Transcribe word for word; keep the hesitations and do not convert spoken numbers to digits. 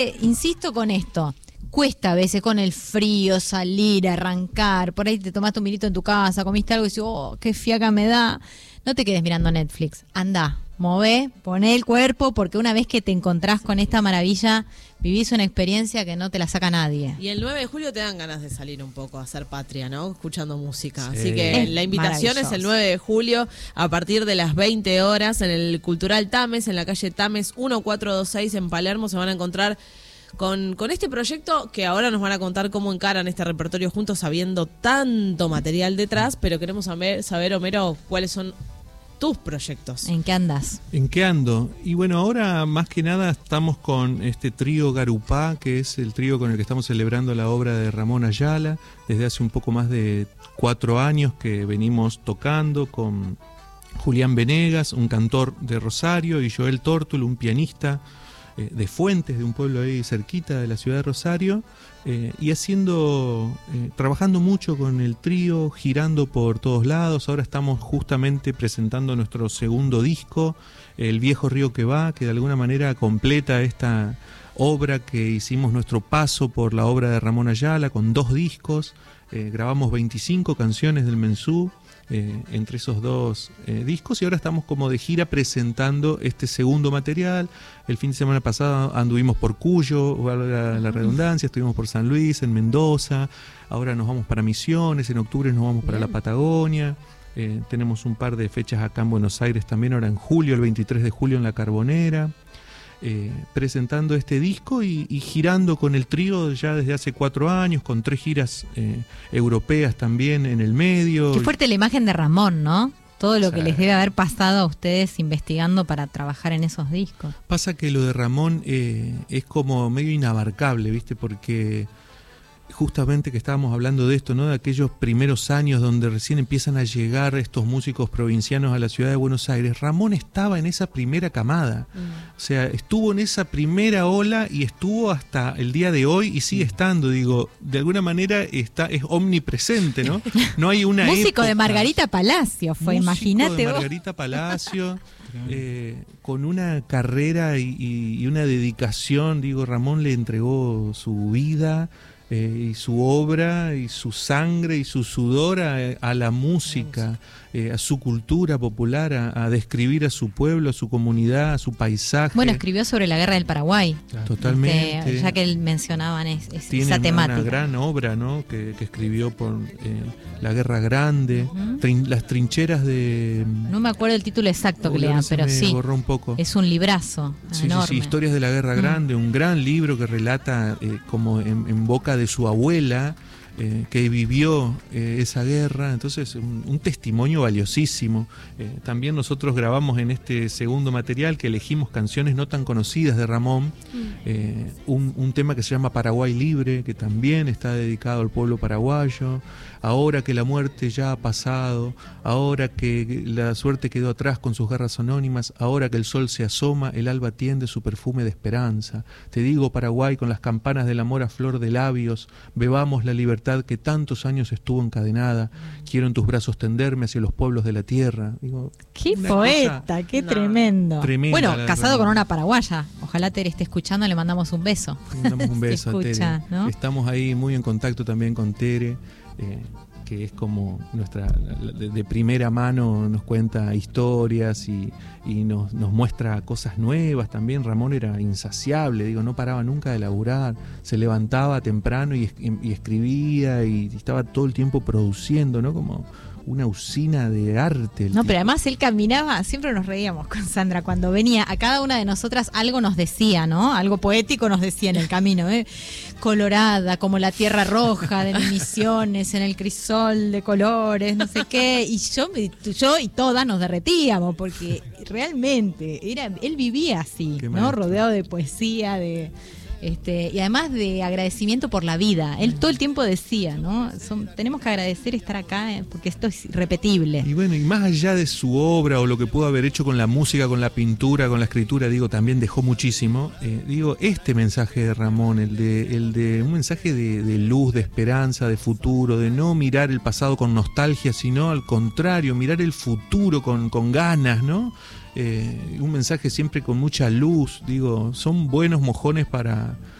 Eh, insisto con esto. Cuesta a veces con el frío salir, arrancar, por ahí te tomaste un vinito en tu casa, comiste algo y dices, oh, qué fiaca me da. No te quedes mirando Netflix, andá, mové, poné el cuerpo, porque una vez que te encontrás con esta maravilla, vivís una experiencia que no te la saca nadie. Y el nueve de julio te dan ganas de salir un poco a hacer patria, ¿no? Escuchando música. Sí. Así que Es la invitación es el nueve de julio a partir de las veinte horas en el Cultural Tames, en la calle Tames mil cuatrocientos veintiséis en Palermo. Se van a encontrar Con, con este proyecto que ahora nos van a contar cómo encaran este repertorio juntos sabiendo tanto material detrás, pero queremos saber, saber Homero, cuáles son tus proyectos. ¿En qué andas? ¿En qué ando? Y bueno, ahora más que nada estamos con este trío Garupá, que es el trío con el que estamos celebrando la obra de Ramón Ayala, desde hace un poco más de cuatro años que venimos tocando con Julián Venegas, un cantor de Rosario, y Joel Tórtul, un pianista de Fuentes, de un pueblo ahí cerquita de la ciudad de Rosario, eh, y haciendo, eh, trabajando mucho con el trío, girando por todos lados. Ahora estamos justamente presentando nuestro segundo disco, El Viejo Río que Va, que de alguna manera completa esta obra que hicimos, nuestro paso por la obra de Ramón Ayala, con dos discos. Eh, grabamos veinticinco canciones del Mensú Eh, entre esos dos eh, discos, y ahora estamos como de gira presentando este segundo material. El fin de semana pasado anduvimos por Cuyo, valga la redundancia, estuvimos por San Luis, en Mendoza, ahora nos vamos para Misiones, en octubre nos vamos para la Patagonia, eh, tenemos un par de fechas acá en Buenos Aires también, ahora en julio, el veintitrés de julio en La Carbonera. Eh, presentando este disco y, y girando con el trío ya desde hace cuatro años, con tres giras eh, europeas también en el medio. Qué fuerte la imagen de Ramón, ¿no? Todo lo O sea, que les debe haber pasado a ustedes investigando para trabajar en esos discos. Pasa que lo de Ramón eh, es como medio inabarcable, ¿viste? Porque justamente que estábamos hablando de esto, ¿no? De aquellos primeros años donde recién empiezan a llegar estos músicos provincianos a la ciudad de Buenos Aires. Ramón estaba en esa primera camada, mm. o sea, estuvo en esa primera ola y estuvo hasta el día de hoy y sigue estando, digo, de alguna manera está, es omnipresente, ¿no? No hay una Músico época. de Margarita Palacio fue, Músico imagínate de vos. Margarita Palacio. Eh, con una carrera y, y, y una dedicación, digo, Ramón le entregó su vida eh, y su obra y su sangre y su sudor a, a la música, eh, a su cultura popular, a, a describir a su pueblo, a su comunidad, a su paisaje. Bueno, escribió sobre la guerra del Paraguay. Claro. Totalmente. Este, ya que mencionaban es, es Tiene esa una, temática. una gran obra, ¿no? que, que escribió por eh, la Guerra Grande, Uh-huh. trin, las trincheras de... No me acuerdo el título exacto que Uy, le dan, ahora se pero me sí. borró un poco. Es un librazo Sí, enorme. sí, sí, Historias de la Guerra Grande, mm. un gran libro que relata eh, como en, en boca de su abuela eh, que vivió eh, esa guerra. Entonces un, un testimonio valiosísimo. Eh, también nosotros grabamos en este segundo material que elegimos canciones no tan conocidas de Ramón, mm. eh, un, un tema que se llama Paraguay Libre, que también está dedicado al pueblo paraguayo. Ahora que la muerte ya ha pasado, ahora que la suerte quedó atrás con sus garras anónimas, ahora que el sol se asoma, el alba tiende su perfume de esperanza. Te digo, Paraguay, con las campanas del amor a flor de labios, bebamos la libertad que tantos años estuvo encadenada. Quiero en tus brazos tenderme hacia los pueblos de la tierra. Digo, qué poeta, qué no. tremendo. Tremenda. Bueno, casado con una paraguaya. Ojalá Tere esté escuchando, le mandamos un beso. Le mandamos un beso a Tere. Escucha, ¿no? Estamos ahí muy en contacto también con Tere. Eh, que es como nuestra, de, de primera mano nos cuenta historias y, y nos, nos muestra cosas nuevas también. Ramón era insaciable, digo, no paraba nunca de laburar, se levantaba temprano y, y escribía y estaba todo el tiempo produciendo, ¿no? Como una usina de arte. No, pero además él caminaba, siempre nos reíamos con Sandra, cuando venía, a cada una de nosotras algo nos decía, ¿no? Algo poético nos decía en el camino, ¿eh? Colorada, como la tierra roja de Misiones, en el crisol de colores, no sé qué, y yo, yo y todas nos derretíamos, porque realmente, era, él vivía así, qué ¿no? Maestro. Rodeado de poesía, de... Este, y además de agradecimiento por la vida. Él todo el tiempo decía, ¿no? Son, tenemos que agradecer estar acá eh, porque esto es irrepetible. Y bueno, y más allá de su obra o lo que pudo haber hecho con la música, con la pintura, con la escritura, digo, también dejó muchísimo. Eh, digo, este mensaje de Ramón, el de, el de un mensaje de, de luz, de esperanza, de futuro, de no mirar el pasado con nostalgia, sino al contrario, mirar el futuro con, con ganas, ¿no? eh, un mensaje siempre con mucha luz, digo, son buenos mojones para